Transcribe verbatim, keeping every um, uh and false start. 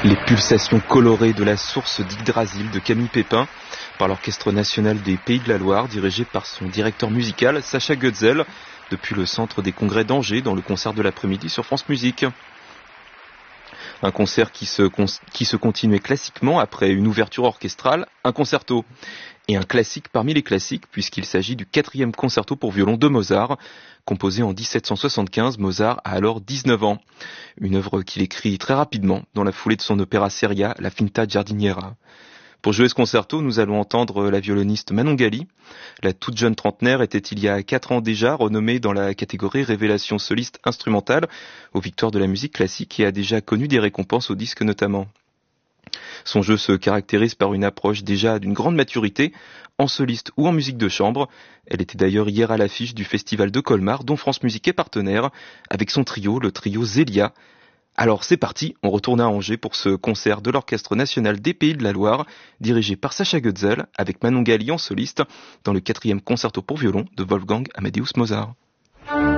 Les pulsations colorées de la source d'Yggdrasil de Camille Pépin par l'Orchestre national des Pays de la Loire, dirigé par son directeur musical Sacha Goetzel, depuis le centre des congrès d'Angers dans le concert de l'après-midi sur France Musique. Un concert qui se, qui se continuait classiquement après une ouverture orchestrale, un concerto. Et un classique parmi les classiques, puisqu'il s'agit du quatrième concerto pour violon de Mozart, composé en dix-sept cent soixante-quinze. Mozart a alors dix-neuf ans. Une œuvre qu'il écrit très rapidement, dans la foulée de son opéra seria, La Finta Giardiniera. Pour jouer ce concerto, nous allons entendre la violoniste Manon Gali. La toute jeune trentenaire était il y a quatre ans déjà renommée dans la catégorie Révélation soliste instrumentale aux victoires de la musique classique et a déjà connu des récompenses au disque notamment. Son jeu se caractérise par une approche déjà d'une grande maturité, en soliste ou en musique de chambre. Elle était d'ailleurs hier à l'affiche du festival de Colmar, dont France Musique est partenaire, avec son trio, le trio Zélia. Alors c'est parti, on retourne à Angers pour ce concert de l'Orchestre national des Pays de la Loire, dirigé par Sacha Goetzel, avec Manon Gali en soliste, dans le quatrième concerto pour violon de Wolfgang Amadeus Mozart.